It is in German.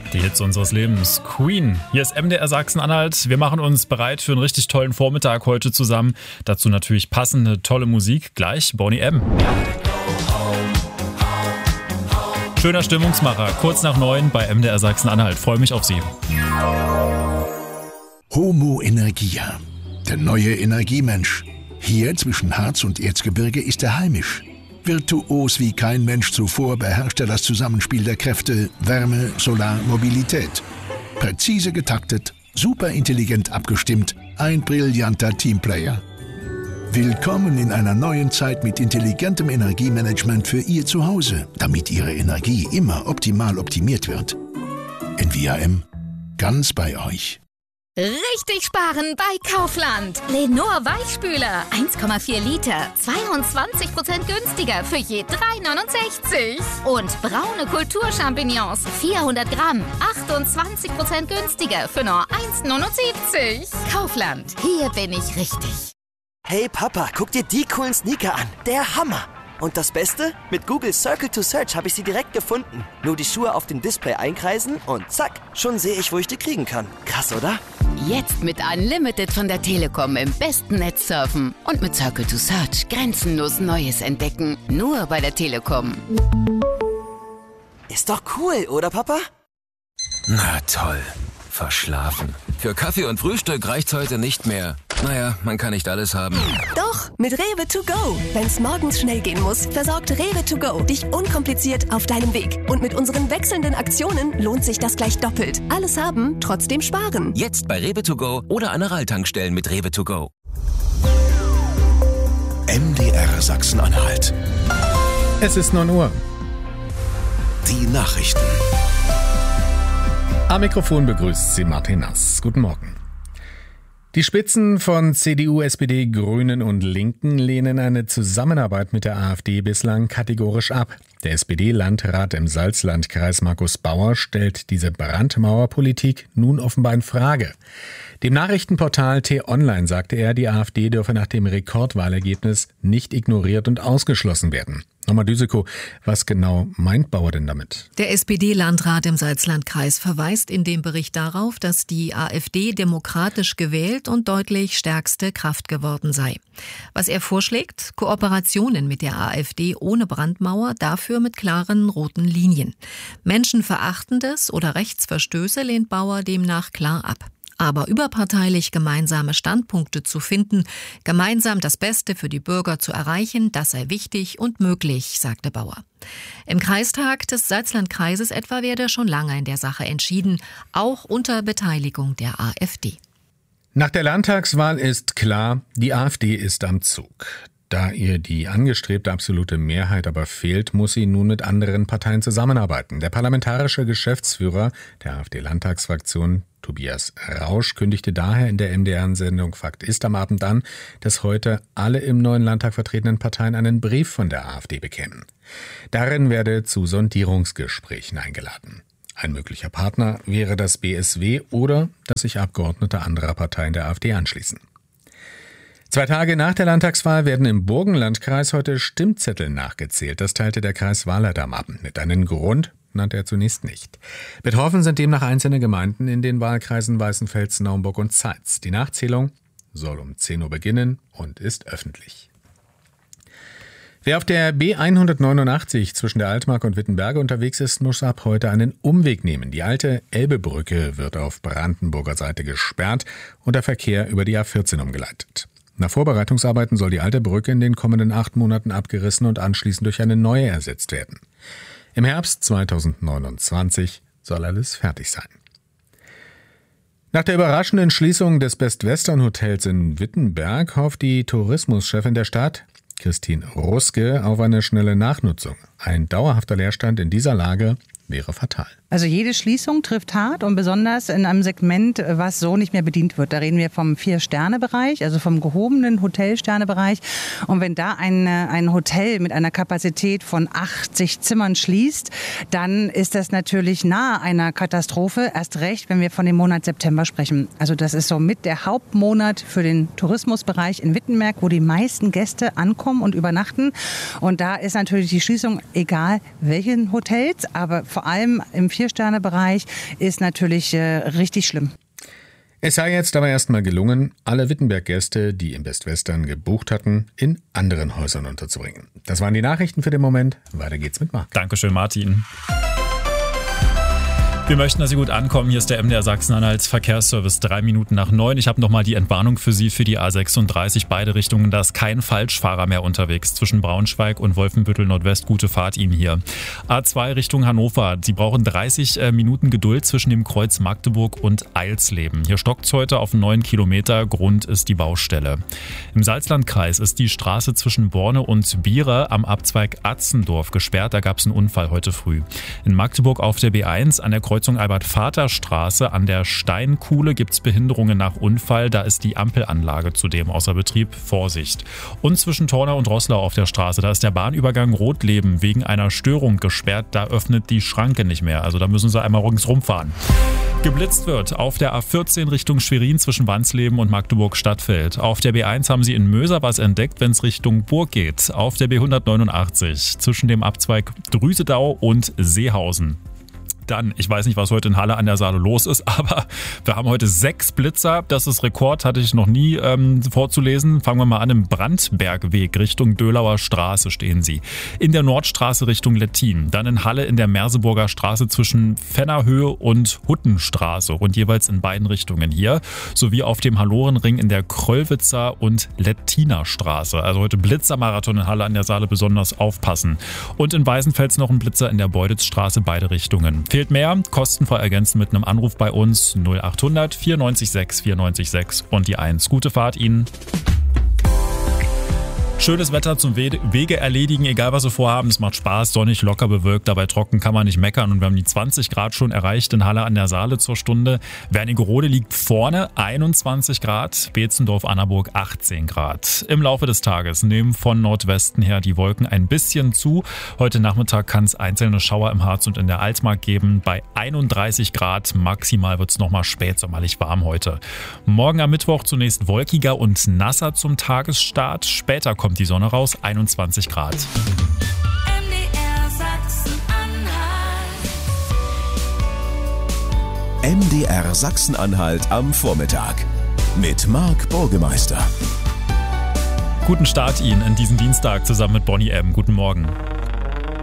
Die Hits unseres Lebens. Queen. Hier ist MDR Sachsen-Anhalt. Wir machen uns bereit für einen richtig tollen Vormittag heute zusammen. Dazu natürlich passende, tolle Musik. Gleich Boney M. Schöner Stimmungsmacher. Kurz nach 9 bei MDR Sachsen-Anhalt. Freue mich auf Sie. Homo Energia. Der neue Energiemensch. Hier zwischen Harz und Erzgebirge ist er heimisch. Virtuos wie kein Mensch zuvor beherrscht er das Zusammenspiel der Kräfte Wärme, Solar, Mobilität. Präzise getaktet, superintelligent abgestimmt, ein brillanter Teamplayer. Willkommen in einer neuen Zeit mit intelligentem Energiemanagement für Ihr Zuhause, damit Ihre Energie immer optimal optimiert wird. NVIM, ganz bei euch. Richtig sparen bei Kaufland. Lenor Weichspüler, 1,4 Liter, 22% günstiger für je 3,69. Und braune Kulturchampignons, 400 Gramm, 28% günstiger für nur 1,79. Kaufland, hier bin ich richtig. Hey Papa, guck dir die coolen Sneaker an. Der Hammer. Und das Beste? Mit Google Circle to Search habe ich sie direkt gefunden. Nur die Schuhe auf dem Display einkreisen und zack, schon sehe ich, wo ich die kriegen kann. Krass, oder? Jetzt mit Unlimited von der Telekom im besten Netz surfen. Und mit Circle to Search grenzenlos Neues entdecken. Nur bei der Telekom. Ist doch cool, oder Papa? Na toll. Verschlafen. Für Kaffee und Frühstück reicht's heute nicht mehr. Naja, man kann nicht alles haben. Doch, mit Rewe to go. Wenn's morgens schnell gehen muss, versorgt Rewe to go dich unkompliziert auf deinem Weg. Und mit unseren wechselnden Aktionen lohnt sich das gleich doppelt. Alles haben, trotzdem sparen. Jetzt bei Rewe to go oder an Aral-Tankstellen mit Rewe to go. MDR Sachsen-Anhalt. Es ist 9 Uhr. Die Nachrichten. Am Mikrofon begrüßt Sie Martin Nass. Guten Morgen. Die Spitzen von CDU, SPD, Grünen und Linken lehnen eine Zusammenarbeit mit der AfD bislang kategorisch ab. Der SPD-Landrat im Salzlandkreis Markus Bauer stellt diese Brandmauerpolitik nun offenbar in Frage. Dem Nachrichtenportal T-Online sagte er, die AfD dürfe nach dem Rekordwahlergebnis nicht ignoriert und ausgeschlossen werden. Nochmal Düseko, was genau meint Bauer denn damit? Der SPD-Landrat im Salzlandkreis verweist in dem Bericht darauf, dass die AfD demokratisch gewählt und deutlich stärkste Kraft geworden sei. Was er vorschlägt? Kooperationen mit der AfD ohne Brandmauer, dafür mit klaren roten Linien. Menschenverachtendes oder Rechtsverstöße lehnt Bauer demnach klar ab. Aber überparteilich gemeinsame Standpunkte zu finden, gemeinsam das Beste für die Bürger zu erreichen, das sei wichtig und möglich, sagte Bauer. Im Kreistag des Salzlandkreises etwa werde schon lange in der Sache entschieden, auch unter Beteiligung der AfD. Nach der Landtagswahl ist klar, die AfD ist am Zug. Da ihr die angestrebte absolute Mehrheit aber fehlt, muss sie nun mit anderen Parteien zusammenarbeiten. Der parlamentarische Geschäftsführer der AfD-Landtagsfraktion, Tobias Rausch, kündigte daher in der MDR-Sendung Fakt ist am Abend an, dass heute alle im neuen Landtag vertretenen Parteien einen Brief von der AfD bekämen. Darin werde zu Sondierungsgesprächen eingeladen. Ein möglicher Partner wäre das BSW oder dass sich Abgeordnete anderer Parteien der AfD anschließen. 2 Tage nach der Landtagswahl werden im Burgenlandkreis heute Stimmzettel nachgezählt. Das teilte der Kreiswahlleiter am Abend mit. Einen Grund nannte er zunächst nicht. Betroffen sind demnach einzelne Gemeinden in den Wahlkreisen Weißenfels, Naumburg und Zeitz. Die Nachzählung soll um 10 Uhr beginnen und ist öffentlich. Wer auf der B189 zwischen der Altmark und Wittenberge unterwegs ist, muss ab heute einen Umweg nehmen. Die alte Elbebrücke wird auf Brandenburger Seite gesperrt und der Verkehr über die A14 umgeleitet. Nach Vorbereitungsarbeiten soll die alte Brücke in den kommenden 8 Monaten abgerissen und anschließend durch eine neue ersetzt werden. Im Herbst 2029 soll alles fertig sein. Nach der überraschenden Schließung des Best Western Hotels in Wittenberg hofft die Tourismuschefin der Stadt, Christine Ruske, auf eine schnelle Nachnutzung. Ein dauerhafter Leerstand in dieser Lage wäre fatal. Also jede Schließung trifft hart und besonders in einem Segment, was so nicht mehr bedient wird. Da reden wir vom 4-Sterne-Bereich, also vom gehobenen Hotel-Sterne-Bereich. Und wenn da ein Hotel mit einer Kapazität von 80 Zimmern schließt, dann ist das natürlich nahe einer Katastrophe. Erst recht, wenn wir von dem Monat September sprechen. Also das ist somit der Hauptmonat für den Tourismusbereich in Wittenberg, wo die meisten Gäste ankommen und übernachten. Und da ist natürlich die Schließung, egal welchen Hotels, aber vor vor allem im 4-Sterne-Bereich ist natürlich richtig schlimm. Es sei jetzt aber erstmal gelungen, alle Wittenberg-Gäste, die im Best Western gebucht hatten, in anderen Häusern unterzubringen. Das waren die Nachrichten für den Moment. Weiter geht's mit Marc. Dankeschön, Martin. Wir möchten, dass Sie gut ankommen. Hier ist der MDR Sachsen-Anhalt Verkehrsservice 9:03. Ich habe nochmal die Entwarnung für Sie für die A36, beide Richtungen. Da ist kein Falschfahrer mehr unterwegs. Zwischen Braunschweig und Wolfenbüttel Nordwest. Gute Fahrt Ihnen hier. A2 Richtung Hannover. Sie brauchen 30 Minuten Geduld zwischen dem Kreuz Magdeburg und Eilsleben. Hier stockt es heute auf 9 Kilometer. Grund ist die Baustelle. Im Salzlandkreis ist die Straße zwischen Borne und Biere am Abzweig Atzendorf gesperrt. Da gab es einen Unfall heute früh. In Magdeburg auf der B1 an der Kreuzung Albert-Vater-Straße an der Steinkuhle gibt es Behinderungen nach Unfall. Da ist die Ampelanlage zudem außer Betrieb. Vorsicht. Und zwischen Tornau und Roßlau auf der Straße, da ist der Bahnübergang Rotleben wegen einer Störung gesperrt. Da öffnet die Schranke nicht mehr. Also da müssen Sie einmal ringsrum fahren. Geblitzt wird auf der A14 Richtung Schwerin zwischen Wansleben und Magdeburg-Stadtfeld. Auf der B1 haben Sie in Möser was entdeckt, wenn es Richtung Burg geht. Auf der B189 zwischen dem Abzweig Drüsedau und Seehausen. Dann, ich weiß nicht, was heute in Halle an der Saale los ist, aber wir haben heute 6 Blitzer. Das ist Rekord, hatte ich noch nie vorzulesen. Fangen wir mal an, im Brandbergweg Richtung Dölauer Straße stehen sie. In der Nordstraße Richtung Lettin. Dann in Halle in der Merseburger Straße zwischen Fennerhöhe und Huttenstraße und jeweils in beiden Richtungen hier. Sowie auf dem Hallorenring in der Kröllwitzer und Lettiner Straße. Also heute Blitzermarathon in Halle an der Saale, besonders aufpassen. Und in Weißenfels noch ein Blitzer in der Beuditzstraße, beide Richtungen. Fehlt mehr? Kostenfrei ergänzen mit einem Anruf bei uns 0800 94 6 94 6 und die 1. Gute Fahrt Ihnen. Schönes Wetter zum Wege erledigen, egal was Sie vorhaben. Es macht Spaß, sonnig, locker bewölkt, dabei trocken kann man nicht meckern. Und wir haben die 20 Grad schon erreicht in Halle an der Saale zur Stunde. Wernigerode liegt vorne, 21 Grad. Beetzendorf-Annaburg 18 Grad. Im Laufe des Tages nehmen von Nordwesten her die Wolken ein bisschen zu. Heute Nachmittag kann es einzelne Schauer im Harz und in der Altmark geben. Bei 31 Grad maximal wird es nochmal spätsommerlich warm heute. Morgen am Mittwoch zunächst wolkiger und nasser zum Tagesstart. Später kommt die Sonne raus, 21 Grad. MDR Sachsen-Anhalt am Vormittag mit Marc Burgemeister. Guten Start Ihnen in diesen Dienstag zusammen mit Bonnie M. Guten Morgen.